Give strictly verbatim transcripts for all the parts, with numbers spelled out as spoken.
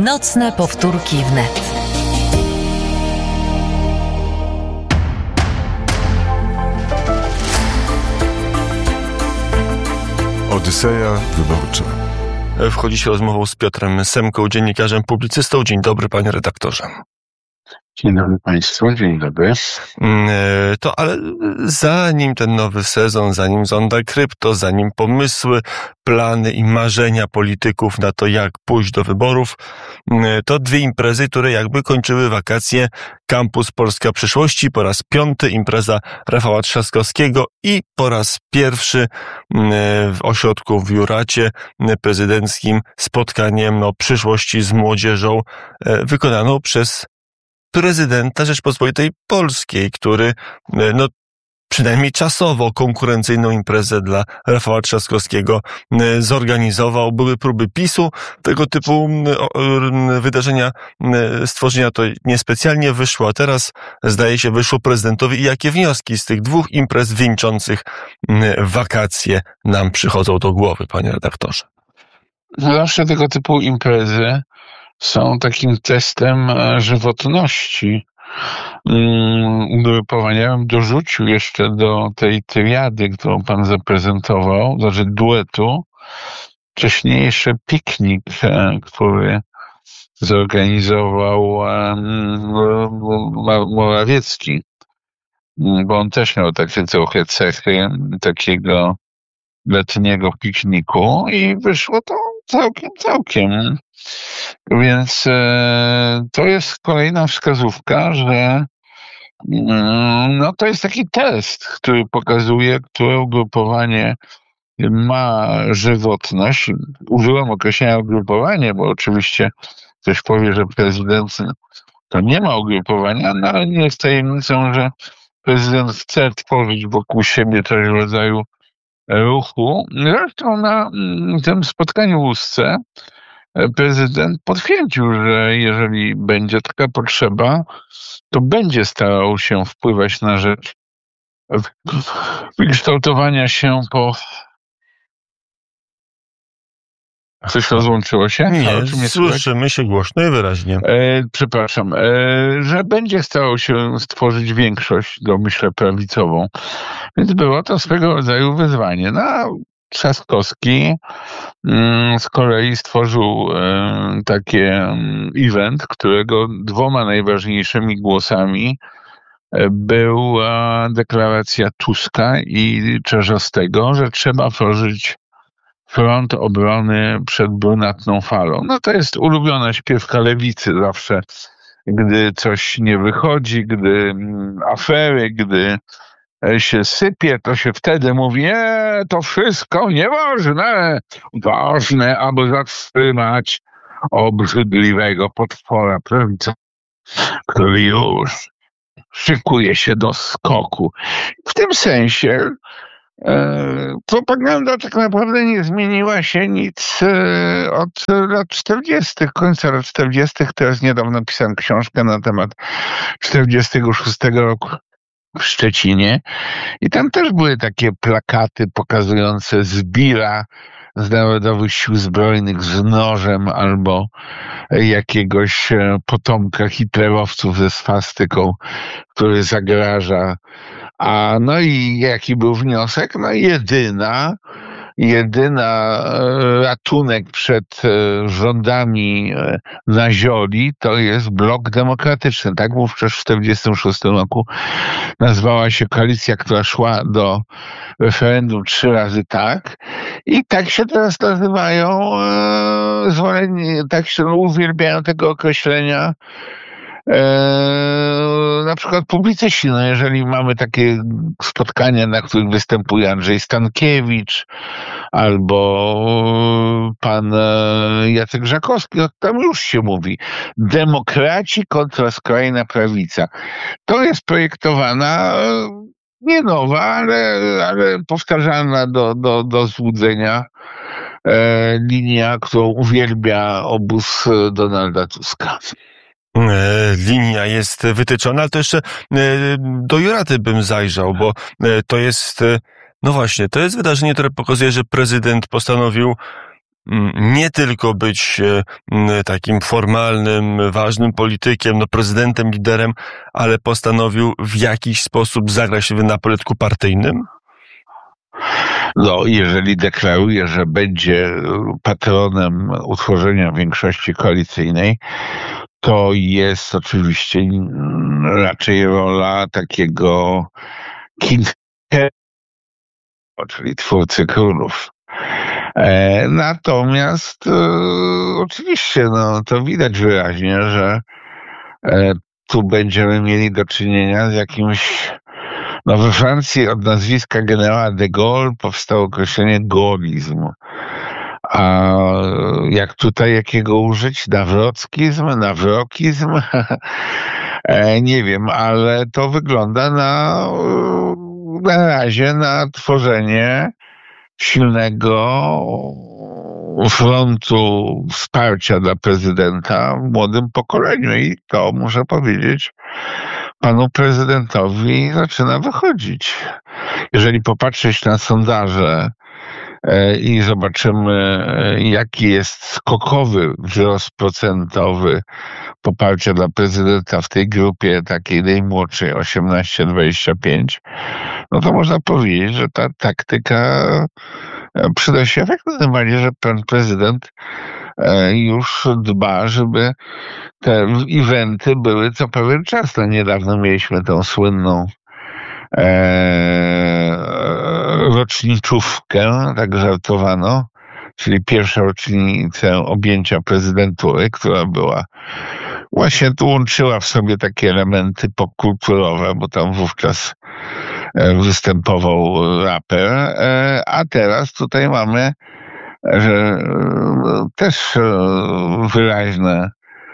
Nocne powtórki wnet. Odyseja wyborcza. Wchodzi się rozmową z Piotrem Semką, dziennikarzem, publicystą. Dzień dobry, panie redaktorze. Dzień dobry państwu, dzień dobry. To ale zanim ten nowy sezon, zanim zonda krypto, zanim pomysły, plany i marzenia polityków na to, jak pójść do wyborów, to dwie imprezy, które jakby kończyły wakacje. Kampus Polska Przyszłości, po raz piąty impreza Rafała Trzaskowskiego i po raz pierwszy w ośrodku w Juracie prezydenckim spotkaniem o przyszłości z młodzieżą wykonano przez prezydenta Rzeczpospolitej Polskiej, który no przynajmniej czasowo konkurencyjną imprezę dla Rafała Trzaskowskiego zorganizował. Były próby PiSu tego typu wydarzenia stworzenia, to niespecjalnie wyszło, a teraz zdaje się wyszło prezydentowi. I jakie wnioski z tych dwóch imprez wieńczących wakacje nam przychodzą do głowy, panie redaktorze? Zawsze tego typu imprezy są takim testem żywotności ugrupowania. Ja bym dorzucił jeszcze do tej triady, którą pan zaprezentował, znaczy duetu, wcześniejszy piknik, który zorganizował Morawiecki, bo on też miał takie trochę cechy takiego letniego pikniku i wyszło to całkiem, całkiem. Więc e, to jest kolejna wskazówka, że mm, no to jest taki test, który pokazuje, które ugrupowanie ma żywotność. Użyłem określenia ugrupowanie, bo oczywiście ktoś powie, że prezydent to nie ma ugrupowania, no ale nie jest tajemnicą, że prezydent chce tworzyć wokół siebie coś w rodzaju ruchu. Zresztą na tym spotkaniu w Ustce prezydent potwierdził, że jeżeli będzie taka potrzeba, to będzie starał się wpływać na rzecz wykształtowania się po... Coś rozłączyło się? Nie, słyszymy się głośno i wyraźnie. E, przepraszam. E, że będzie starał się stworzyć większość, do myślę, prawicową. Więc było to swego rodzaju wyzwanie. No, Trzaskowski mm, z kolei stworzył e, taki event, którego dwoma najważniejszymi głosami e, była deklaracja Tuska i Czarzastego, że trzeba tworzyć front obrony przed brunatną falą. No to jest ulubiona śpiewka lewicy zawsze, gdy coś nie wychodzi, gdy afery, gdy się sypie, to się wtedy mówi, e, to wszystko nieważne, ważne, aby zatrzymać obrzydliwego potwora prawica, który już szykuje się do skoku. W tym sensie E, propaganda tak naprawdę nie zmieniła się nic e, od lat czterdziestych, końca lat czterdziestych. Teraz niedawno pisałem książkę na temat czterdziestego szóstego roku w Szczecinie i tam też były takie plakaty pokazujące zbira z Narodowych Sił Zbrojnych z nożem albo jakiegoś potomka hitlerowców ze swastyką, który zagraża. A no i jaki był wniosek? No jedyna, jedyna ratunek przed rządami na zioli to jest Blok Demokratyczny. Tak wówczas w czterdziestym szóstym roku nazwała się koalicja, która szła do referendum trzy razy tak. I tak się teraz nazywają e, zwolenni, tak się uwielbiają tego określenia e, na przykład publicyści. No jeżeli mamy takie spotkania, na których występuje Andrzej Stankiewicz albo pan Jacek Żakowski, to tam już się mówi demokraci kontra skrajna prawica. To jest projektowana nie nowa, ale, ale powtarzana do, do, do złudzenia e, linia, którą uwielbia obóz Donalda Tuska. Linia jest wytyczona, ale to jeszcze do Juraty bym zajrzał, bo to jest, no właśnie, to jest wydarzenie, które pokazuje, że prezydent postanowił nie tylko być takim formalnym, ważnym politykiem, no prezydentem, liderem, ale postanowił w jakiś sposób zagrać na poletku partyjnym? No, jeżeli deklaruje, że będzie patronem utworzenia większości koalicyjnej, to jest oczywiście raczej rola takiego king, czyli twórcy królów. E, natomiast e, oczywiście no, to widać wyraźnie, że e, tu będziemy mieli do czynienia z jakimś. No we Francji od nazwiska generała de Gaulle powstało określenie gaulizm. A jak tutaj jakiego użyć? Nawrockizm? Nawrokizm? Nie wiem, ale to wygląda na, na razie na tworzenie silnego frontu wsparcia dla prezydenta w młodym pokoleniu i to muszę powiedzieć panu prezydentowi zaczyna wychodzić. Jeżeli popatrzeć na sondaże e, i zobaczymy, e, jaki jest skokowy wzrost procentowy poparcia dla prezydenta w tej grupie takiej najmłodszej osiemnaście dwadzieścia pięć, no to można powiedzieć, że ta taktyka przyda się efektem, tym bardziej, że pan prezydent już dba, żeby te eventy były co pewien czas. No niedawno mieliśmy tą słynną e, roczniczówkę, tak żartowano, czyli pierwszą rocznicę objęcia prezydentury, która była właśnie tu łączyła w sobie takie elementy popkulturowe, bo tam wówczas występował raper, a teraz tutaj mamy że też wyraźne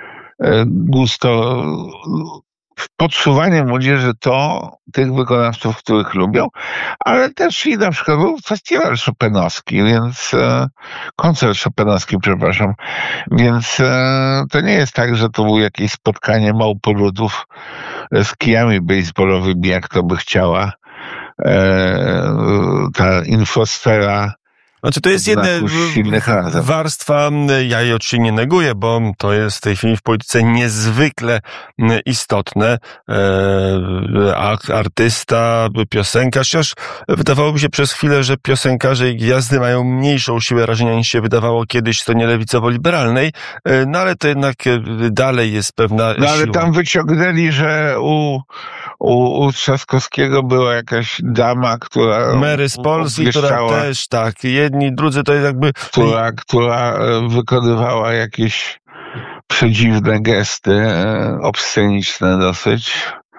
gusto podsuwanie młodzieży to tych wykonawców, których lubią, ale też i na przykład był festiwal szopenowski, więc koncert szopenowski, przepraszam, więc to nie jest tak, że to było jakieś spotkanie małpoludów z kijami baseballowymi, jak to by chciała ta infosfera. Znaczy to jest jedna warstwa, ja jej oczywiście nie neguję, bo to jest w tej chwili w polityce niezwykle istotne. Artysta, piosenkarz, chociaż wydawałoby się przez chwilę, że piosenkarze i gwiazdy mają mniejszą siłę rażenia niż się wydawało kiedyś w stronie lewicowo-liberalnej, no ale to jednak dalej jest pewna No ale siła. tam wyciągnęli, że u U, u Trzaskowskiego była jakaś dama, która... Mary z Polski, która też, tak, jedni, drudzy to jest jakby... Która, która wykonywała jakieś przedziwne gesty, obsceniczne dosyć.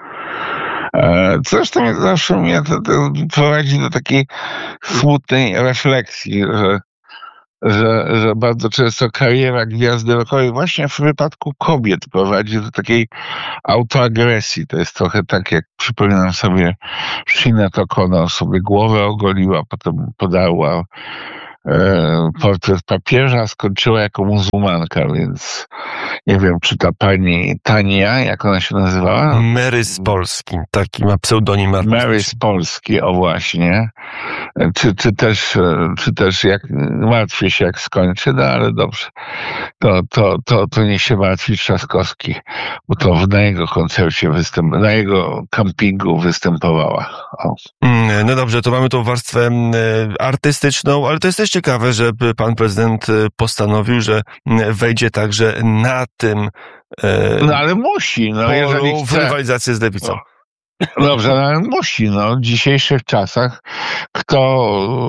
Zresztą zawsze mnie to, to prowadzi do takiej smutnej refleksji, że Że, że bardzo często kariera gwiazdy rockowej właśnie w przypadku kobiet prowadzi do takiej autoagresji. To jest trochę tak, jak przypominam sobie Sinead O'Connor sobie głowę ogoliła, potem podarła e, portret papieża, skończyła jako muzułmanka, więc nie wiem, czy ta pani Tania, jak ona się nazywała? Mary z Polski, taki ma pseudonim artystyczny. Mary z Polski, o właśnie. Czy, czy też, czy też jak, martwię się jak skończy, no ale dobrze. To, to, to, to nie się martwi Trzaskowski, bo to na jego koncercie występ, na jego campingu występowała. O. No dobrze, to mamy tą warstwę artystyczną, ale to jest też ciekawe, że pan prezydent postanowił, że wejdzie także na tym no ale musi, no jeżeli w rywalizację z lewicą. No. Dobrze, no, ale musi, no, w dzisiejszych czasach, kto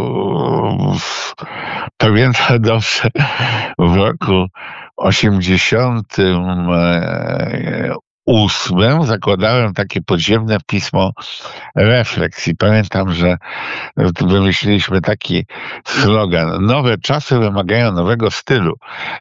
pamięta dobrze, w roku osiemdziesiątym ósmym zakładałem takie podziemne pismo refleksji. Pamiętam, że wymyśliliśmy taki slogan: nowe czasy wymagają nowego stylu.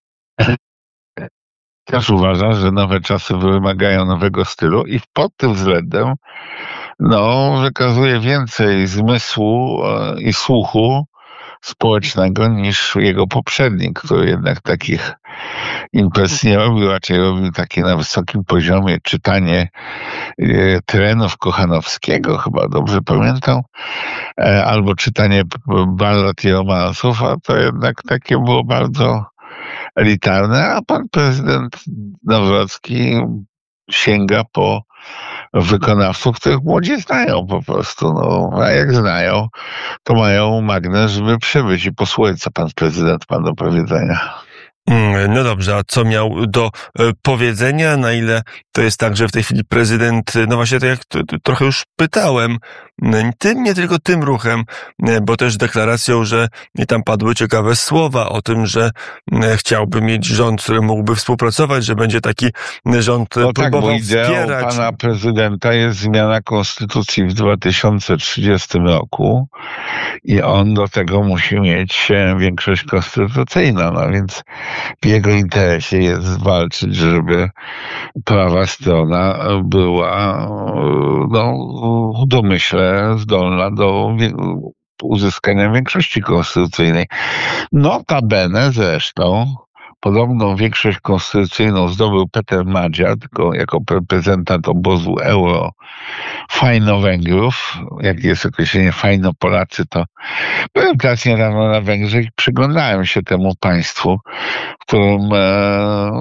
Też uważam, że nowe czasy wymagają nowego stylu i pod tym względem no, wykazuje więcej zmysłu i słuchu społecznego niż jego poprzednik, który jednak takich imprez nie robił, raczej robił takie na wysokim poziomie czytanie e, terenów Kochanowskiego, chyba dobrze pamiętam, e, albo czytanie ballad i romansów, a to jednak takie było bardzo elitarne, a pan prezydent Nawrocki sięga po wykonawców, których młodzi znają po prostu. No, a jak znają, to mają magnes, żeby przybyć i posłuchać, co pan prezydent ma do powiedzenia. No dobrze, a co miał do powiedzenia? Na ile to jest tak, że w tej chwili prezydent, no właśnie tak jak trochę już pytałem, tym, nie tylko tym ruchem, bo też deklaracją, że tam padły ciekawe słowa o tym, że chciałby mieć rząd, który mógłby współpracować, że będzie taki rząd no próbował tak, bo ideą wspierać. pana prezydenta jest zmiana konstytucji w dwa tysiące trzydziestym roku i on do tego musi mieć większość konstytucyjną, no więc w jego interesie jest walczyć, żeby prawa strona była, no, w domyśle zdolna do uzyskania większości konstytucyjnej. Notabene zresztą podobną większość konstytucyjną zdobył Peter Magyar, tylko jako reprezentant obozu euro Fajno-Węgrów. Jak jest określenie Fajno-Polacy, to byłem teraz niedawno na Węgrzech i przyglądałem się temu państwu, w którym e,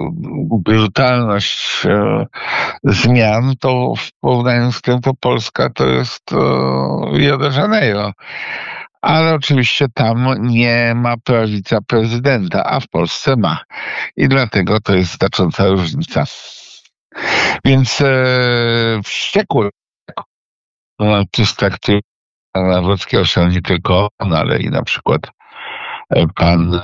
brutalność e, zmian to w porównaniu z tym, to Polska to jest e, Rio de Janeiro. Ale oczywiście tam nie ma prawica prezydenta, a w Polsce ma. I dlatego to jest znacząca różnica. Więc e, wściekły Tusk traktuje pana Nawrockiego, nie tylko on, ale i na przykład pan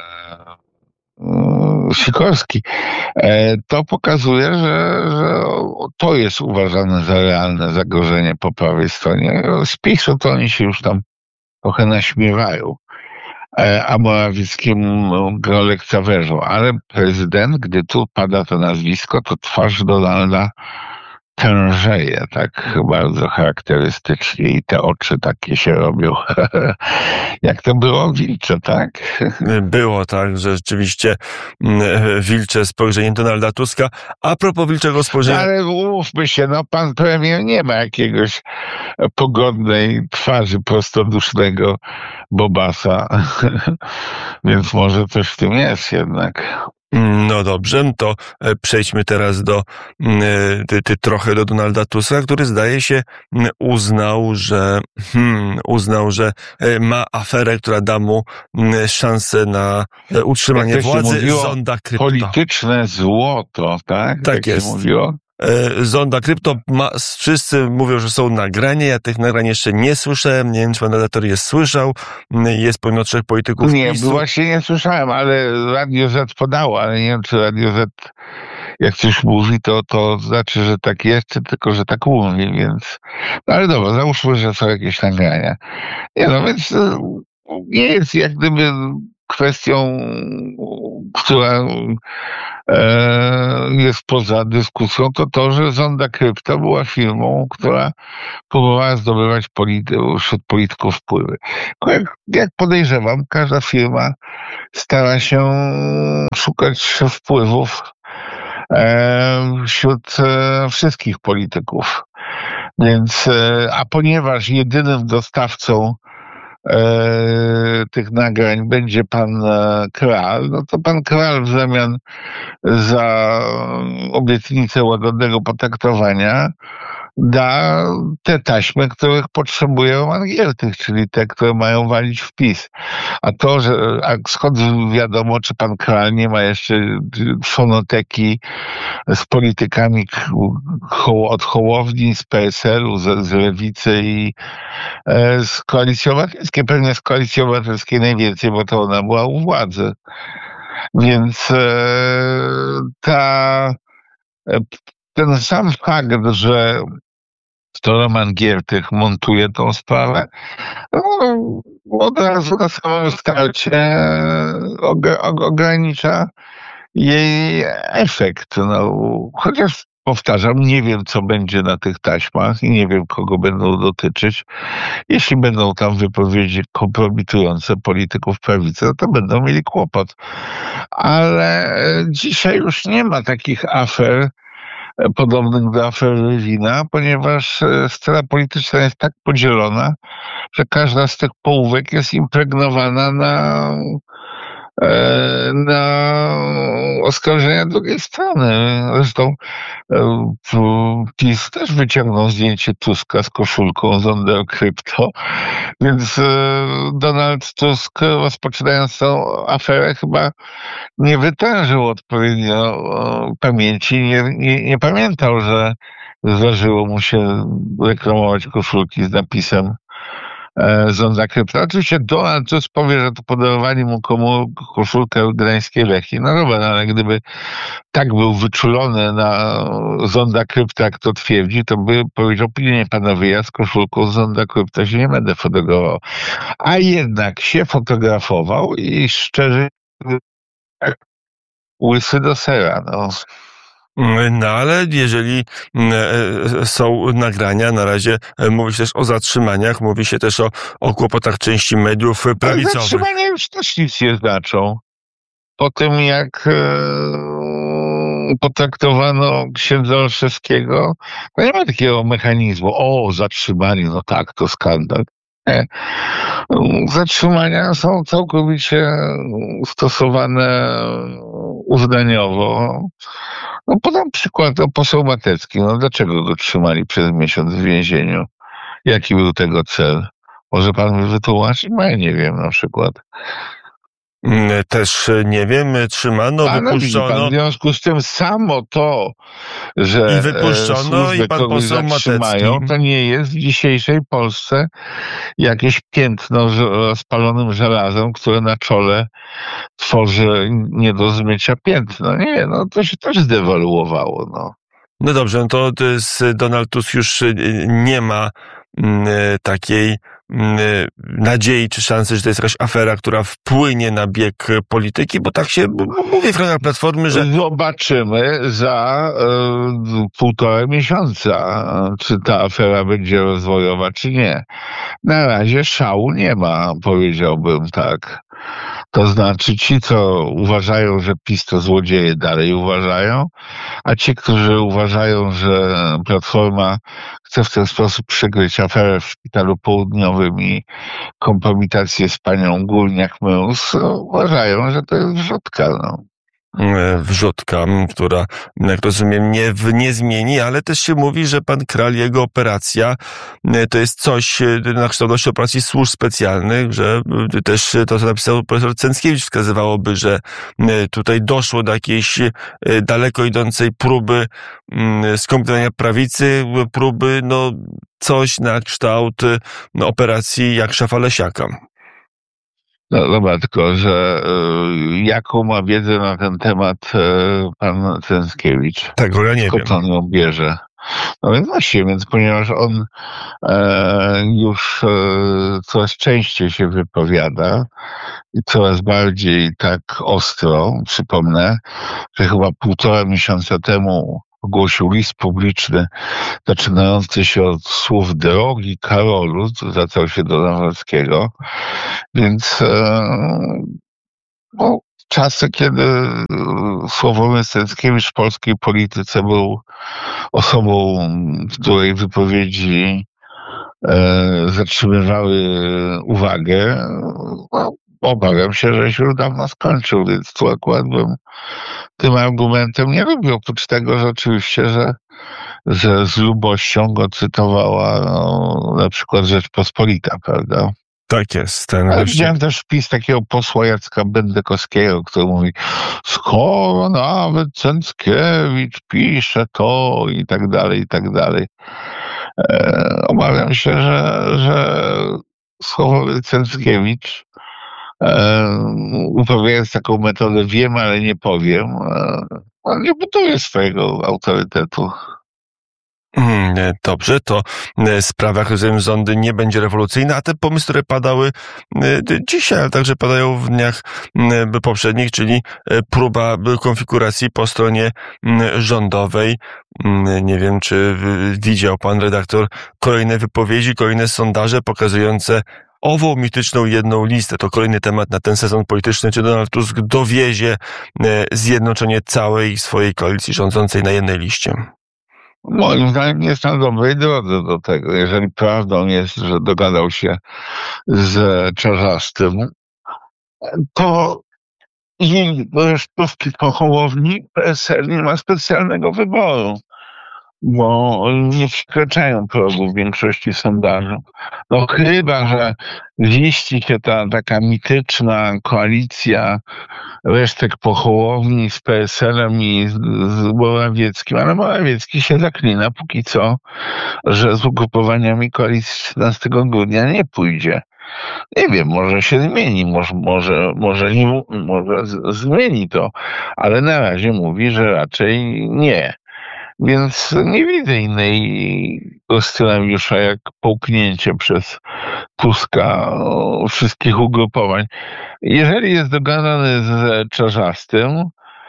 Sikorski. To pokazuje, że, że to jest uważane za realne zagrożenie po prawej stronie. Z PiS-u to oni się już tam trochę naśmiewają, a Morawieckiemu go lekceważą. Ale prezydent, gdy tu pada to nazwisko, to twarz Donalda tężeje tak bardzo charakterystycznie i te oczy takie się robią. Jak to było? Wilcze, tak? Było tak, że rzeczywiście wilcze spojrzenie Donalda Tuska. A propos wilczego spojrzenia... No, ale umówmy się, no pan premier nie ma jakiegoś pogodnej twarzy prostodusznego Bobasa, więc może coś w tym jest jednak. No dobrze, to przejdźmy teraz do ty, ty, trochę do Donalda Tuska, który zdaje się uznał, że hmm, uznał, że ma aferę, która da mu szansę na utrzymanie Jak to się władzy. mówiło, Zonda krypto. Polityczne złoto, tak? Tak Jak jest. się mówiło. Zonda krypto, ma, wszyscy mówią, że są nagrania, ja tych nagrań jeszcze nie słyszałem, nie wiem, czy pan redaktor je słyszał, jest pomimo trzech polityków Nie, PiS-u. właśnie nie słyszałem, ale Radio Z podało, ale nie wiem, czy Radio Z jak coś mówi, to, to znaczy, że tak jest, czy tylko, że tak mówi, więc no ale dobra, załóżmy, że są jakieś nagrania. Nie no, więc nie jest jak gdyby kwestią, która e, jest poza dyskusją, to to, że Zonda Krypto była firmą, która próbowała zdobywać polity- wśród polityków wpływy. Jak, jak podejrzewam, każda firma stara się szukać wpływów e, wśród e, wszystkich polityków. Więc, e, a ponieważ jedynym dostawcą E, tych nagrań będzie pan e, Kral, no to pan Kral w zamian za obietnicę łagodnego potraktowania da te taśmy, których potrzebuje Roman Giertych, czyli te, które mają walić w PiS. A to, że a skąd wiadomo, czy pan Kral nie ma jeszcze fonoteki z politykami od Hołowni, z P S L u, z, z Lewicy i e, z Koalicji Obywatelskiej. Pewnie z Koalicji Obywatelskiej najwięcej, bo to ona była u władzy. Więc e, ta ten sam fakt, że to Roman Giertych montuje tą sprawę, no, od razu na samym starcie ogranicza jej efekt. No, chociaż Powtarzam, nie wiem, co będzie na tych taśmach i nie wiem, kogo będą dotyczyć. Jeśli będą tam wypowiedzi kompromitujące polityków prawicy, no to będą mieli kłopot. Ale dzisiaj już nie ma takich afer podobnych do afery Rywina, ponieważ scena polityczna jest tak podzielona, że każda z tych połówek jest impregnowana na na oskarżenia drugiej strony. Zresztą PiS też wyciągnął zdjęcie Tuska z koszulką Zonder Krypto, więc Donald Tusk, rozpoczynając tą aferę, chyba nie wytężył odpowiednio pamięci, nie, nie, nie pamiętał, że zdarzyło mu się reklamować koszulki z napisem Zonda Krypto. Oczywiście Donald Tusk powie, że to podarowali mu komu koszulkę gdańskiej Lechii. No dobra, no, ale gdyby tak był wyczulony na Zonda Krypta, jak to twierdzi, to by powiedział, pilnie panowie, ja z koszulką Zonda Krypta się nie będę fotografował. A jednak się fotografował i szczerze łysy do sera, no. No ale jeżeli są nagrania, na razie mówi się też o zatrzymaniach, mówi się też o, o kłopotach części mediów prawicowych. Ale zatrzymania już też nic nie znaczą. Po tym, jak e, potraktowano księdza Olszewskiego, to nie ma takiego mechanizmu, o, zatrzymani, no tak, to skandal. Nie. Zatrzymania są całkowicie stosowane uznaniowo. No podam przykład, no, poseł Matecki. No dlaczego go trzymali przez miesiąc w więzieniu? Jaki był tego cel? Może pan mi wytłumaczy? No ja nie wiem na przykład. Też nie wiem, trzymano, A, no, wypuszczono. Pan, w związku z tym samo to, że i wypuszczono, i pan poseł zatrzymają, Matecki. to nie jest w dzisiejszej Polsce jakieś piętno rozpalonym żelazem, które na czole tworzy nie do zmycia piętno. Nie, no to się też zdewaluowało. No, no dobrze, no to, to jest, Donald Tusk już nie ma takiej nadziei czy szansy, że to jest jakaś afera, która wpłynie na bieg polityki, bo tak się mówi w ramach Platformy, że... Zobaczymy za y, półtora miesiąca, czy ta afera będzie rozwojowa, czy nie. Na razie szału nie ma, powiedziałbym tak. To znaczy ci, co uważają, że PiS to złodzieje, dalej uważają, a ci, którzy uważają, że Platforma chce w ten sposób przykryć aferę w Szpitalu Południowym i kompromitację z panią Górniak-Mróz, uważają, że to jest wrzutka. No. Wrzutka, która, jak rozumiem, nie, nie zmieni, ale też się mówi, że pan Kral, jego operacja to jest coś na kształt operacji służb specjalnych, że też to, co napisał profesor Cęckiewicz, wskazywałoby, że tutaj doszło do jakiejś daleko idącej próby skompletowania prawicy, próby, no, coś na kształt no, operacji Jakisza Lesiaka. No dobra, tylko że y, jaką ma wiedzę na ten temat y, pan Cęckiewicz? Tego ja nie Skąd wiem. on ją bierze? No więc właśnie, więc ponieważ on e, już e, coraz częściej się wypowiada i coraz bardziej tak ostro, przypomnę, że chyba półtora miesiąca temu ogłosił list publiczny zaczynający się od słów drogi Karolu, zwracał się do Nawrockiego, więc e, no, czasy, kiedy Sławomir Cęckiewicz w polskiej polityce był osobą, której wypowiedzi e, zatrzymywały uwagę, no, obawiam się, że się już dawno skończył, więc tu akurat bym tym argumentem nie lubił, oprócz tego, że oczywiście, że, że z lubością go cytowała no, na przykład Rzeczpospolita, prawda? Tak jest. Ten Ale właśnie... widziałem też wpis takiego posła Jacka Bendekowskiego, który mówi, skoro nawet Cęckiewicz pisze to i tak dalej, i tak dalej. E, obawiam się, że, że Sławomir Cęckiewicz e, uprawiając taką metodę wiem, ale nie powiem, e, on nie buduje swojego autorytetu. Dobrze, to sprawa, rozumiem, Zondy nie będzie rewolucyjna, a te pomysły, które padały dzisiaj, ale także padają w dniach poprzednich, czyli próba konfiguracji po stronie rządowej. Nie wiem, czy widział pan redaktor kolejne wypowiedzi, kolejne sondaże pokazujące ową mityczną jedną listę. To kolejny temat na ten sezon polityczny. Czy Donald Tusk dowiezie zjednoczenie całej swojej koalicji rządzącej na jednej liście? Moim zdaniem jest na dobrej drodze do tego. Jeżeli prawdą jest, że dogadał się z Czarzastym, to i resztówki po Hołowni P S L nie ma specjalnego wyboru, bo nie przekraczają progu w większości sondaży. No chyba, że ziści się ta taka mityczna koalicja resztek po Hołowni z P S L-em i z, z Morawieckim, ale Morawiecki się zaklina póki co, że z ugrupowaniami koalicji trzynastego grudnia nie pójdzie. Nie wiem, może się zmieni, może, może, może, nie, może z, zmieni to, ale na razie mówi, że raczej nie. Więc nie widzę innego scenariusza jak połknięcie przez Tuska wszystkich ugrupowań. Jeżeli jest dogadany z Czarzastym,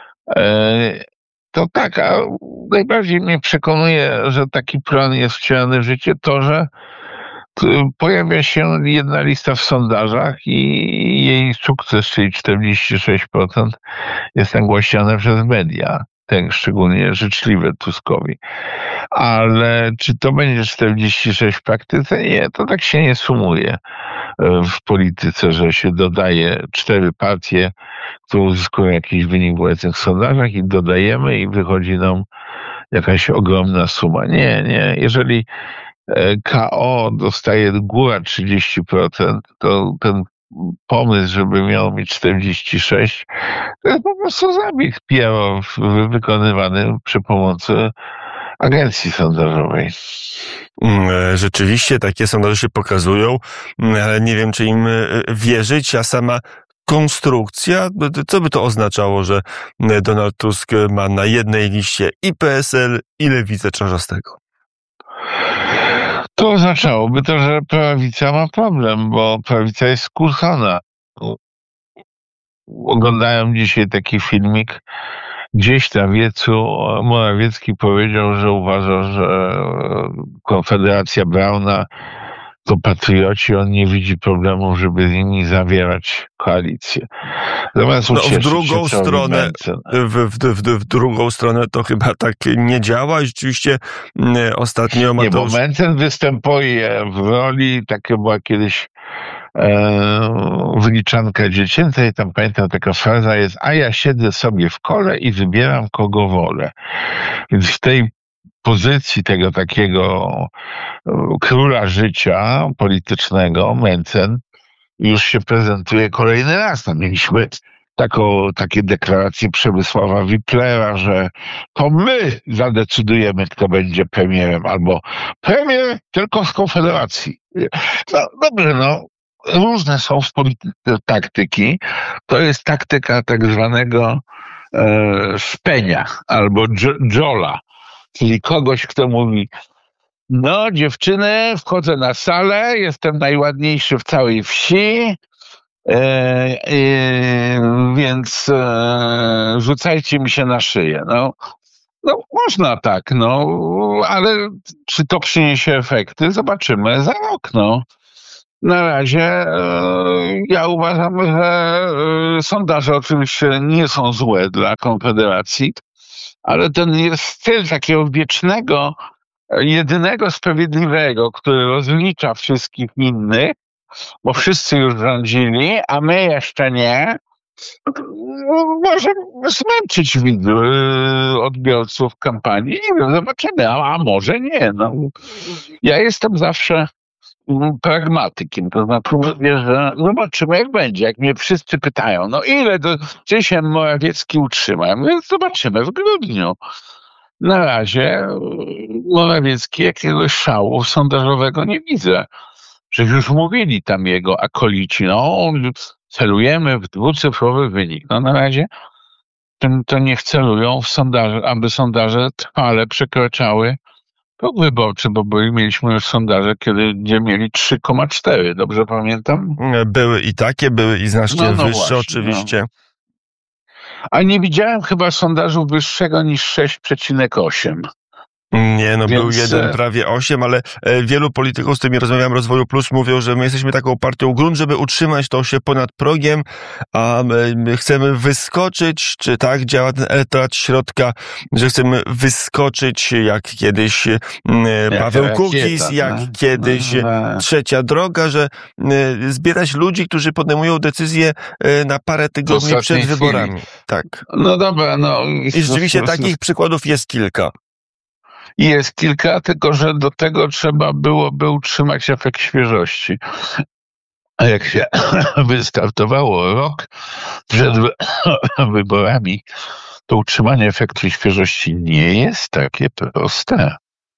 to tak, a najbardziej mnie przekonuje, że taki plan jest wcielany w życie, to, że pojawia się jedna lista w sondażach i jej sukces, czyli czterdzieści sześć procent, jest nagłaśniany przez media. Ten szczególnie życzliwe Tuskowi. Ale czy to będzie czterdzieści sześć w praktyce? Nie, to tak się nie sumuje w polityce, że się dodaje cztery partie, które uzyskują jakiś wynik w obecnych sondażach i dodajemy i wychodzi nam jakaś ogromna suma. Nie, nie. Jeżeli K O dostaje góra trzydzieści procent, to ten pomysł, żeby miał mieć czterdzieści sześć, to jest po prostu zabieg P R wykonywany przy pomocy agencji sondażowej. Rzeczywiście takie sondaże się pokazują, ale nie wiem, czy im wierzyć, a sama konstrukcja, co by to oznaczało, że Donald Tusk ma na jednej liście i P S L, i Lewicę Czarzastego? To oznaczałoby to, że prawica ma problem, bo prawica jest skłócona. Oglądałem dzisiaj taki filmik, gdzieś na wiecu Morawiecki powiedział, że uważa, że Konfederacja Brauna to patrioci, on nie widzi problemu, żeby z nimi zawierać koalicję. Zamiast no, w drugą stronę, w, w, w, w drugą stronę to chyba tak nie działa. Rzeczywiście ostatnio Mateusz... Nie, bo Mencen występuje w roli, taka była kiedyś e, wyliczanka dziecięca i tam pamiętam taka fraza jest, a ja siedzę sobie w kole i wybieram kogo wolę. Więc w tej pozycji tego takiego króla życia politycznego, Mencen, już się prezentuje kolejny raz. Tam mieliśmy taką, takie deklaracje Przemysława Wiplera, że to my zadecydujemy, kto będzie premierem, albo premier tylko z Konfederacji. No dobrze, no. Różne są w polityce taktyki. To jest taktyka tak zwanego e, szpenia albo dżola. Czyli kogoś, kto mówi, no dziewczyny, wchodzę na salę, jestem najładniejszy w całej wsi, e, e, więc e, rzucajcie mi się na szyję. No, no można tak, no, ale czy to przyniesie efekty? Zobaczymy za rok, no. Na razie e, ja uważam, że e, sondaże oczywiście nie są złe dla Konfederacji, ale ten jest styl takiego wiecznego, jedynego sprawiedliwego, który rozlicza wszystkich innych, bo wszyscy już rządzili, a my jeszcze nie, może zmęczyć odbiorców kampanii. Nie wiem, zobaczymy, a, a może nie. No. Ja jestem zawsze pragmatykiem, to znaczy mówię, że zobaczymy jak będzie, jak mnie wszyscy pytają, no ile do, czy się Morawiecki utrzyma, ja mówię, zobaczymy w grudniu. Na razie Morawiecki jakiegoś szału sondażowego nie widzę. Że już mówili tam jego akolici, no celujemy w dwucyfrowy wynik. No na razie to, to niech celują w sondaże, aby sondaże trwale przekraczały próg wyborczy, bo byli, mieliśmy już sondaże, kiedy gdzie mieli trzy przecinek cztery, dobrze pamiętam? Były i takie, były i znacznie No, no wyższe właśnie, oczywiście. A nie widziałem chyba sondażu wyższego niż sześć przecinek osiem. Nie, no Więc, był jeden e, prawie osiem, ale e, wielu polityków, z którymi rozmawiam, Rozwoju Plus, mówią, że my jesteśmy taką partią grunt, żeby utrzymać to się ponad progiem, a my, my chcemy wyskoczyć, czy tak działa ten elektorat środka, że chcemy wyskoczyć jak kiedyś e, Paweł rakieta, Kukiz, jak no. kiedyś No. Trzecia Droga, że e, zbierać ludzi, którzy podejmują decyzje e, na parę tygodni ostatniej przed wyborami. Tak. No dobra, no. I rzeczywiście takich przykładów jest kilka. Jest kilka, tylko że do tego trzeba byłoby utrzymać efekt świeżości. A jak się wystartowało rok przed wy- wyborami, to utrzymanie efektu świeżości nie jest takie proste.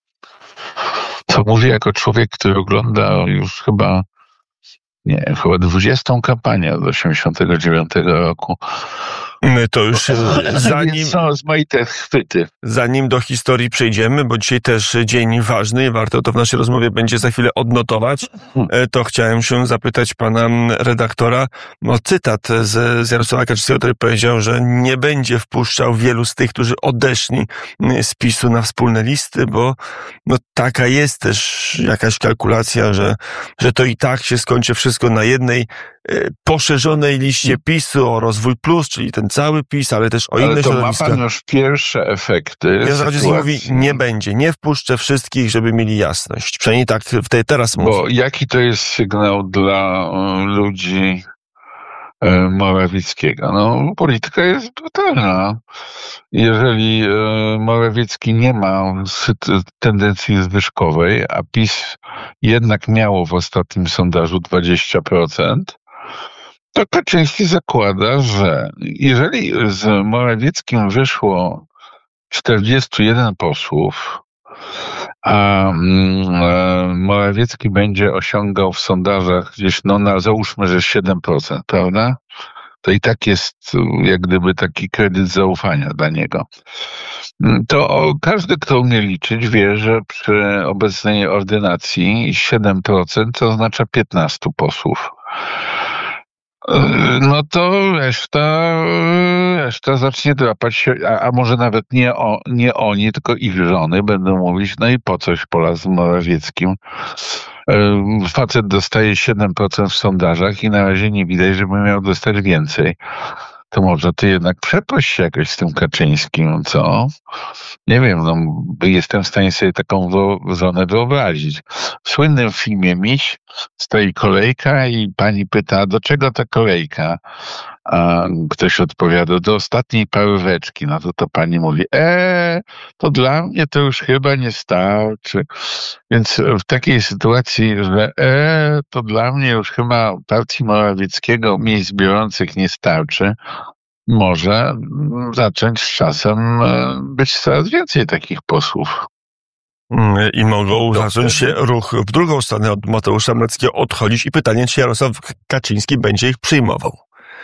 To mówię jako człowiek, który ogląda już chyba, nie, chyba dwudziestą kampanię od osiemdziesiątego dziewiątego roku. To już e, zanim... Więc są rozmaite chwyty. Zanim do historii przejdziemy, bo dzisiaj też dzień ważny i warto to w naszej rozmowie będzie za chwilę odnotować, e, to chciałem się zapytać pana redaktora o cytat z, z Jarosława Kaczyńskiego, który powiedział, że nie będzie wpuszczał wielu z tych, którzy odeszli z PiSu na wspólne listy, bo no, taka jest też jakaś kalkulacja, że, że to i tak się skończy wszystko na jednej e, poszerzonej liście PiSu o Rozwój Plus, czyli ten cały PiS, ale też o inne Ale to ma środowiska. pan już pierwsze efekty. Ja zachodzie mówi, nie będzie, nie wpuszczę wszystkich, żeby mieli jasność. Przynajmniej tak w tej teraz mówi. Bo jaki to jest sygnał dla y, ludzi y, Morawieckiego? No, polityka jest brutalna. Jeżeli y, Morawiecki nie ma sy- tendencji zwyżkowej, a PiS jednak miało w ostatnim sondażu dwadzieścia procent, to Kaczyński zakłada, że jeżeli z Morawieckim wyszło czterdziestu jeden posłów, a mm, Morawiecki będzie osiągał w sondażach gdzieś, no na, załóżmy, że siedem procent, prawda? To i tak jest jak gdyby taki kredyt zaufania dla niego. To każdy, kto umie liczyć, wie, że przy obecnej ordynacji siedem procent to oznacza piętnastu posłów. No to reszta, reszta zacznie drapać się, a, a może nawet nie, o, nie oni, tylko ich żony będą mówić, no i po coś pola z Morawieckim. Facet dostaje siedem procent w sondażach i na razie nie widać, żeby miał dostać więcej. To może ty jednak przeproś się jakoś z tym Kaczyńskim, co? Nie wiem, no jestem w stanie sobie taką żonę wyobrazić. W słynnym filmie Miś stoi kolejka i pani pyta, do czego ta kolejka? A ktoś odpowiada, do ostatniej paróweczki. No to to pani mówi, eee, to dla mnie to już chyba nie starczy. Więc w takiej sytuacji, że eee, to dla mnie już chyba partii Morawieckiego miejsc biorących nie starczy, może zacząć z czasem być coraz więcej takich posłów. I mogą zacząć się ruch w drugą stronę od Mateusza Morawieckiego odchodzić i pytanie, czy Jarosław Kaczyński będzie ich przyjmował.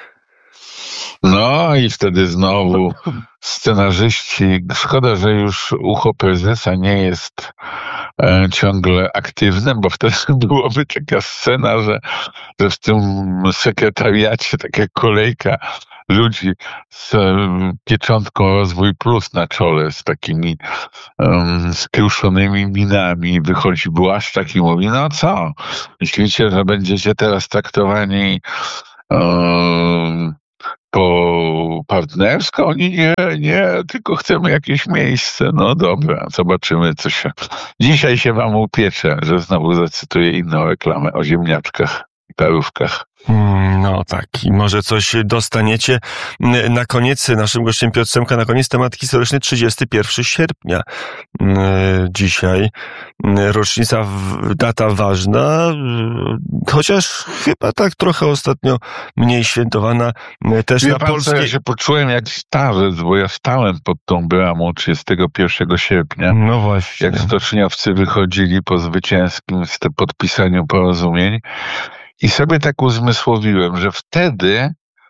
No i wtedy znowu scenarzyści, szkoda, że już ucho prezesa nie jest e, ciągle aktywne, bo wtedy byłoby taka scena, że, że w tym sekretariacie taka kolejka ludzi z um, pieczątką Rozwój Plus na czole, z takimi um, skruszonymi minami, wychodzi Błaszczak i mówi, no co, myślicie, że będziecie teraz traktowani um, po partnersko? Oni nie, nie, tylko chcemy jakieś miejsce. No dobra, zobaczymy, co się... Dzisiaj się wam upiecze, że znowu zacytuję inną reklamę o ziemniaczkach i parówkach. No tak, i może coś dostaniecie. Na koniec, naszym gościem Piotr Semka, na koniec temat historyczny, trzydziestego pierwszego sierpnia. Dzisiaj rocznica, data ważna, chociaż chyba tak trochę ostatnio mniej świętowana też Wie na pan, polskiej... co, ja się poczułem jak starzec, bo ja stałem pod tą bramą trzydziestego pierwszego sierpnia. No właśnie. Jak stoczniowcy wychodzili po zwycięskim podpisaniu porozumień. I sobie tak uzmysłowiłem, że wtedy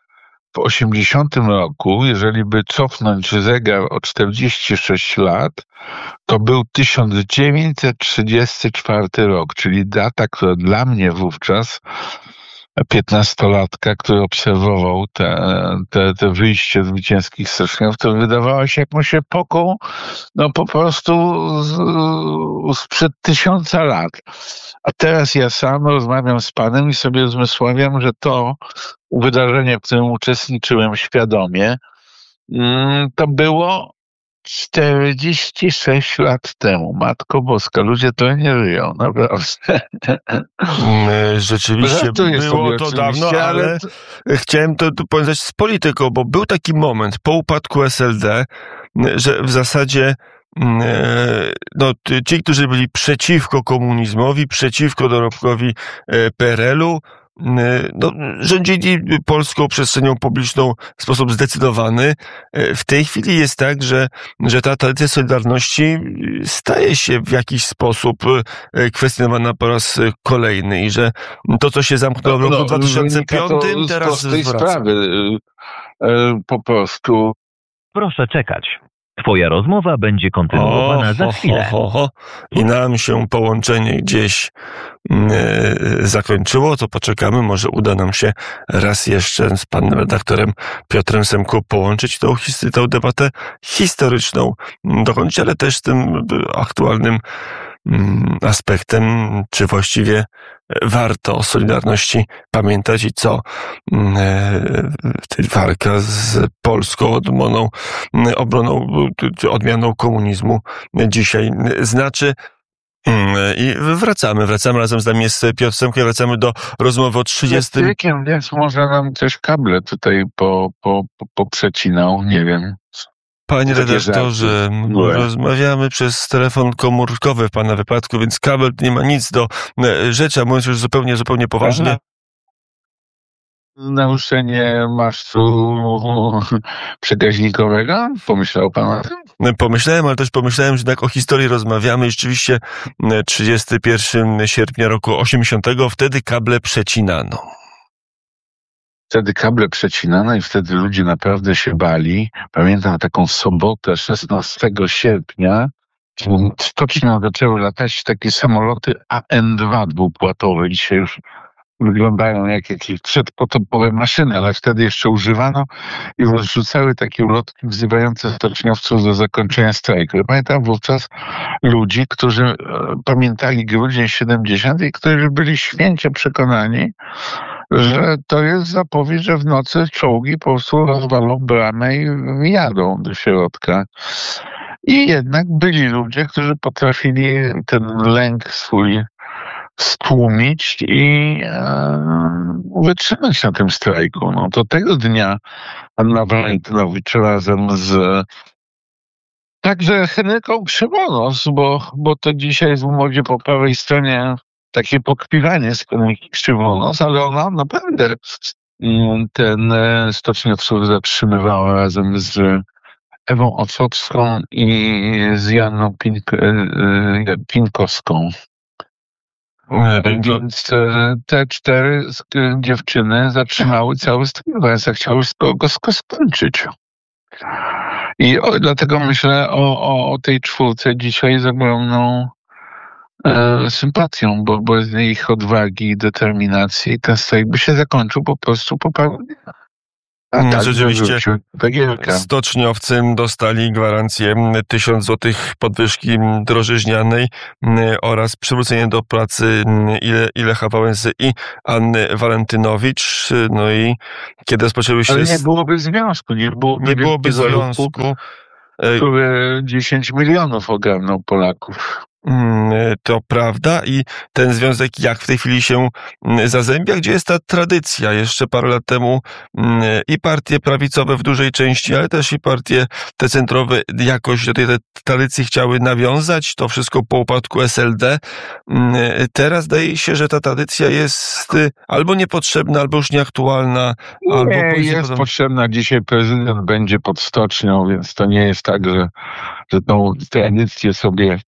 w osiemdziesiątym roku, jeżeli by cofnąć zegar o czterdzieści sześć lat, to był tysiąc dziewięćset trzydziesty czwarty rok, czyli data, która dla mnie wówczas, piętnastolatka, który obserwował te, te, te wyjście zwycięskich stoczniowców, wydawała się jakąś epoką, no po prostu z, sprzed tysiąca lat. A teraz ja sam rozmawiam z panem i sobie uzmysławiam, że to wydarzenie, w którym uczestniczyłem świadomie, to było czterdzieści sześć lat temu. Matko Boska, ludzie to nie żyją, naprawdę. Rzeczywiście było to dawno, ale, ale to... chciałem to, to powiązać z polityką, bo był taki moment po upadku S L D, że w zasadzie no, ci, którzy byli przeciwko komunizmowi, przeciwko dorobkowi P R L u, no, rządzili polską przestrzenią publiczną w sposób zdecydowany. W tej chwili jest tak, że, że ta tradycja Solidarności staje się w jakiś sposób kwestionowana po raz kolejny i że to, co się zamknęło w roku no, dwa tysiące piątym, teraz z tej sprawy po prostu. Proszę czekać. Twoja rozmowa będzie kontynuowana o, za chwilę. Ho, ho, ho. I nam się połączenie gdzieś e, zakończyło, to poczekamy. Może uda nam się raz jeszcze z panem redaktorem Piotrem Semką połączyć tą, tą debatę historyczną dokończyć, ale też z tym aktualnym aspektem, czy właściwie warto o Solidarności pamiętać i co walka z polską odmoną, obroną, odmianą komunizmu dzisiaj znaczy. I wracamy, wracamy razem z nami jest Piotr Semka, wracamy do rozmowy o trzydziestym. Wiekiem, więc może nam też kable tutaj po, po, po, poprzecinał, nie wiem. Panie redaktorze, rozmawiamy przez telefon komórkowy w pana wypadku, więc kabel nie ma nic do rzeczy, a mówiąc już zupełnie, zupełnie poważnie. Naruszenie masztu przekaźnikowego? Pomyślał pan o tym? Pomyślałem, ale też pomyślałem, że tak o historii rozmawiamy i rzeczywiście trzydziestego pierwszego sierpnia roku osiemdziesiątego wtedy kable przecinano. Wtedy kable przecinano i wtedy ludzie naprawdę się bali. Pamiętam taką sobotę szesnastego sierpnia, w stoczniach zaczęły latać takie samoloty A N dwa dwupłatowe. Dzisiaj już wyglądają jak jakieś przedpotopowe maszyny, ale wtedy jeszcze używano i rozrzucały takie ulotki wzywające stoczniowców do zakończenia strajku. Ja pamiętam wówczas ludzi, którzy e, pamiętali grudzień siedemdziesiąty i którzy byli święcie przekonani, że to jest zapowiedź, że w nocy czołgi po prostu rozwalą bramę i wjadą do środka. I jednak byli ludzie, którzy potrafili ten lęk swój stłumić i e, wytrzymać na tym strajku. No to tego dnia Anna Walentynowicz razem z także Henryką Krzywonos, bo, bo to dzisiaj jest w modzie po prawej stronie takie pokpiwanie z Henryki Krzywonos, ale ona naprawdę ten stoczniowców zatrzymywała razem z Ewą Ococką i z Janną Pink, Pinkowską. Więc te cztery dziewczyny zatrzymały cały strajk, więc chciały go skończyć. I o, dlatego myślę o, o, o tej czwórce dzisiaj z ogromną e, sympatią, bo, bo z ich odwagi i determinacji ten strajk by się zakończył po prostu po paru dniach. A tak, rzeczywiście stoczniowcy dostali gwarancję tysiąc złotych podwyżki drożyźnianej oraz przywrócenie do pracy i Lecha Wałęsy i Anny Walentynowicz. No i kiedy rozpoczęły się... Ale nie byłoby związku, nie byłoby, nie byłoby związku, który dziesięć milionów ogarnął Polaków. To prawda i ten związek jak w tej chwili się zazębia, gdzie jest ta tradycja. Jeszcze parę lat temu i partie prawicowe w dużej części, ale też i partie te centrowe jakoś do tej tradycji chciały nawiązać. To wszystko po upadku S L D. Teraz zdaje się, że ta tradycja jest albo niepotrzebna, albo już nieaktualna. Nie, albo jest potem... potrzebna. Dzisiaj prezydent będzie pod stocznią, więc to nie jest tak, że, że tą tradycję sobie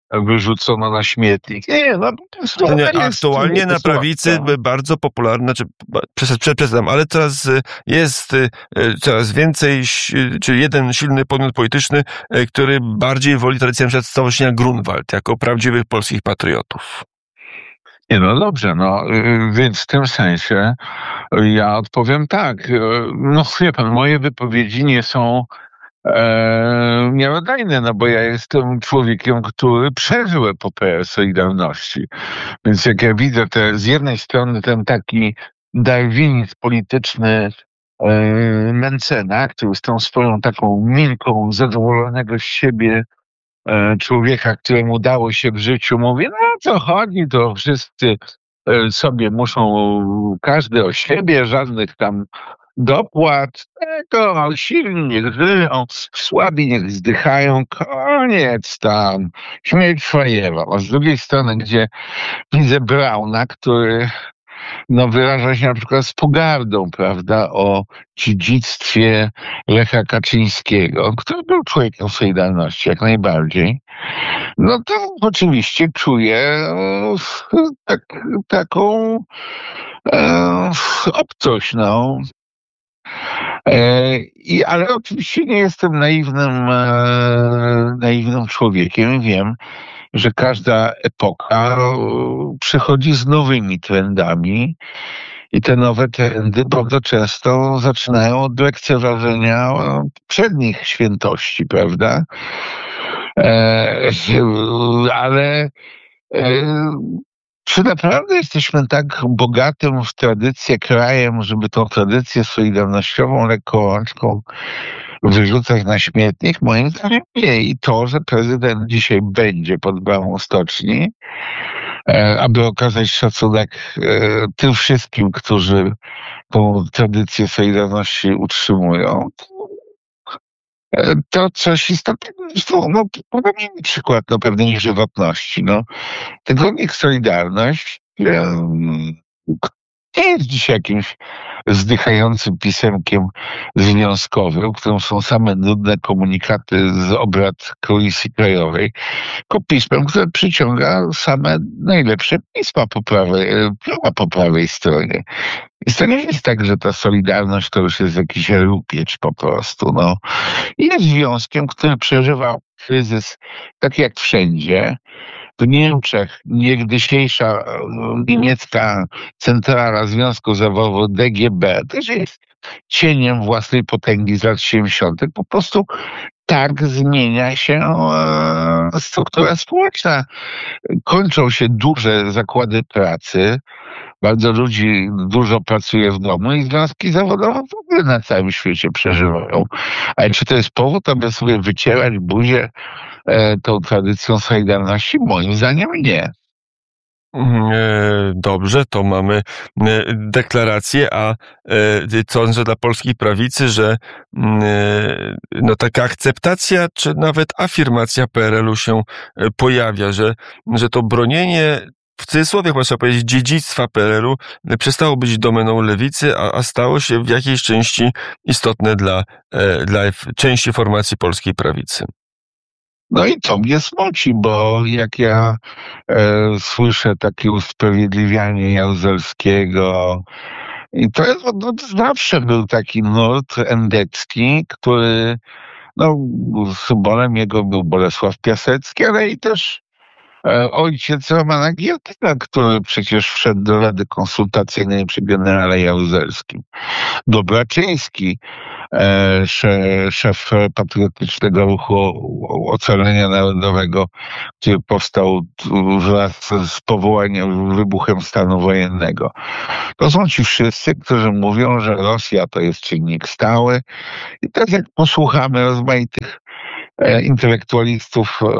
wyrzucono na śmietnik. Nie, no po prostu No nie, ona jest aktualnie na prawicy słabka. bardzo popularna, znaczy, przepraszam, ale coraz jest y, coraz więcej, ś- czy jeden silny podmiot polityczny, y, który bardziej woli tradycję np. Stowarzyszenia Grunwald jako prawdziwych polskich patriotów. Nie, no dobrze, no y, więc w tym sensie ja odpowiem tak. y, No wie pan, moje wypowiedzi nie są e, miarodajne, no bo ja jestem człowiekiem, który przeżył epopeę Solidarności. Więc jak ja widzę te, z jednej strony ten taki darwinizm polityczny e, Mencena, który z tą swoją taką minką zadowolonego z siebie e, człowieka, któremu udało się w życiu, mówi, no o co chodzi, to wszyscy e, sobie muszą, każdy o siebie, żadnych tam dopłat, tego silni niech żyją, słabi niech zdychają, koniec tam, śmierć Fajera. A z drugiej strony, gdzie widzę Brauna, który no, wyraża się na przykład z pogardą, prawda, o dziedzictwie Lecha Kaczyńskiego, który był człowiekiem Solidarności, jak najbardziej, no to oczywiście czuję e, tak, taką e, obcość, no. E, i, ale oczywiście nie jestem naiwnym, e, naiwnym człowiekiem. Wiem, że każda epoka e, przychodzi z nowymi trendami i te nowe trendy bardzo często zaczynają od lekceważenia e, przednich świętości, prawda? E, ale e, czy naprawdę jesteśmy tak bogatym w tradycję krajem, żeby tą tradycję solidarnościową lekką rączką wyrzucać na śmietnik? Moim zdaniem nie. I to, że prezydent dzisiaj będzie pod bramą stoczni, e, aby okazać szacunek e, tym wszystkim, którzy tą tradycję Solidarności utrzymują, e, to coś istotnego. Zresztą, no, podam inny przykład no, pewnej żywotności. No. Tygodnik Solidarność em, nie jest dziś jakimś zdychającym pisemkiem związkowym, w którym są same nudne komunikaty z obrad Komisji Krajowej, tylko pismem, które przyciąga same najlepsze pisma po prawej, e, pióra po prawej stronie. Więc to nie jest tak, że ta Solidarność to już jest jakiś rupieć po prostu. No. Jest związkiem, który przeżywa kryzys tak jak wszędzie. W Niemczech niegdysiejsza e, niemiecka centrala Związku Zawodowego D G B też jest cieniem własnej potęgi z lat siedemdziesiątych. Po prostu tak zmienia się e, struktura społeczna. Kończą się duże zakłady pracy, bardzo ludzi dużo pracuje w domu i związki zawodowe w ogóle na całym świecie przeżywają. Ale czy to jest powód, aby sobie wycierać buzię e, tą tradycją Solidarności? Moim zdaniem nie. Mm, e, Dobrze, to mamy e, deklarację, a e, co że dla polskiej prawicy, że mm, e, no taka akceptacja, czy nawet afirmacja P R L-u się e, pojawia, że, że to bronienie w cudzysłowie, można powiedzieć, dziedzictwa P R L-u przestało być domeną lewicy, a, a stało się w jakiejś części istotne dla, e, dla f- części formacji polskiej prawicy. No i to mnie smuci, bo jak ja e, słyszę takie usprawiedliwianie Jaruzelskiego, i to jest, no, zawsze był taki nurt endecki, który, no, symbolem jego był Bolesław Piasecki, ale i też e, ojciec Romana Giertycha, który przecież wszedł do Rady Konsultacyjnej przy generale Jaruzelskim. Dobraczyński, e, sze- szef patriotycznego ruchu ocalenia narodowego, który powstał tu wraz z powołaniem, wybuchem stanu wojennego. To są ci wszyscy, którzy mówią, że Rosja to jest czynnik stały. I teraz jak posłuchamy rozmaitych e, intelektualistów e,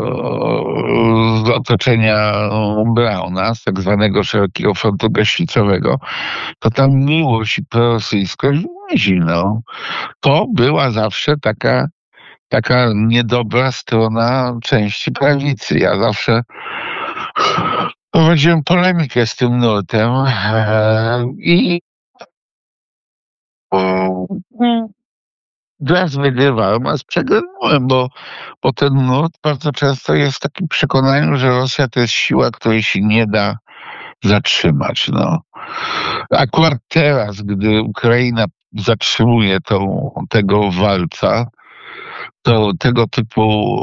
z otoczenia Brauna, z tak zwanego Szerokiego Frontu Gaśnicowego, to tam miłość i prorosyjskość włazi, no. To była zawsze taka, taka niedobra strona części prawicy. Ja zawsze prowadziłem polemikę z tym nurtem e, i raz wygrywałem, a przegrywałem, bo, bo ten nurt bardzo często jest w takim przekonaniu, że Rosja to jest siła, której się nie da zatrzymać. No. Akurat teraz, gdy Ukraina zatrzymuje tą, tego walca, to tego typu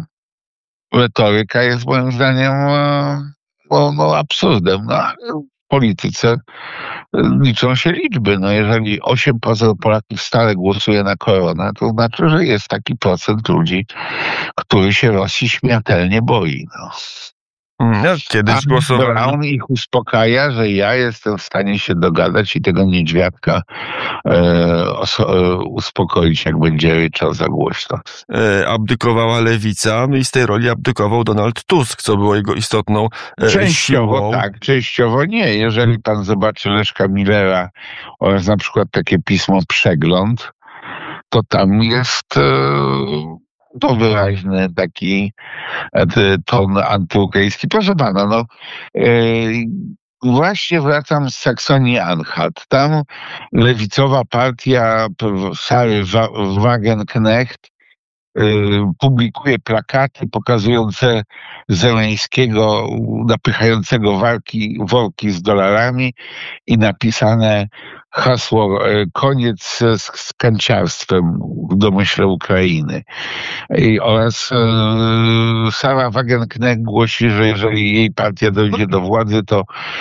retoryka jest moim zdaniem no, no, absurdem. No, w polityce liczą się liczby. No, jeżeli osiem procent Polaków stale głosuje na koronę, to znaczy, że jest taki procent ludzi, który się Rosji śmiertelnie boi. No. No, kiedyś głosowali. Brown ich uspokaja, że ja jestem w stanie się dogadać i tego niedźwiadka e, oso, e, uspokoić, jak będzie ryczał za głośno. E, abdykowała lewica, no i z tej roli abdykował Donald Tusk, co było jego istotną e, Częściowo siłą. tak, częściowo nie. Jeżeli pan zobaczy Leszka Millera oraz na przykład takie pismo Przegląd, to tam jest e, to wyraźny taki ton antyukraiński. Proszę pana, no yy, właśnie wracam z Saksonii-Anhalt. Tam lewicowa partia Sary Wagenknecht yy, publikuje plakaty pokazujące Zeleńskiego napychającego walki, worki z dolarami i napisane hasło yy, koniec z, z kanciarstwem w domyśle Ukrainy. I oraz e, Sara Wagenknecht głosi, że jeżeli jej partia dojdzie do władzy, to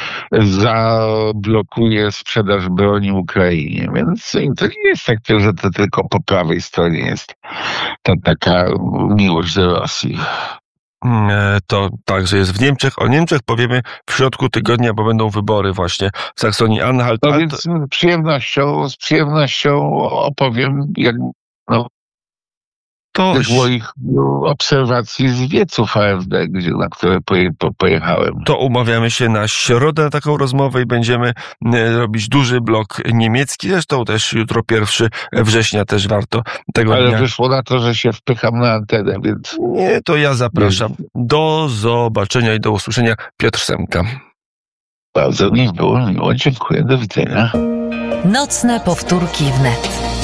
zablokuje sprzedaż broni Ukrainie. Więc to nie jest tak, że to tylko po prawej stronie jest to taka miłość do Rosji. To także jest w Niemczech. O Niemczech powiemy w środku tygodnia, bo będą wybory właśnie w Saksonii-Anhalt. No więc z przyjemnością, z przyjemnością opowiem, jak no, To tych moich obserwacji z wieców A F D, gdzie, na które poje, po, pojechałem. To umawiamy się na środę na taką rozmowę i będziemy robić duży blok niemiecki. Zresztą też jutro pierwszego września też warto tego Ale dnia. wyszło na to, że się wpycham na antenę, więc... Nie, to ja zapraszam. Do zobaczenia i do usłyszenia. Piotr Semka. Bardzo mi było miło. Dziękuję. Do widzenia. Nocne powtórki wnet.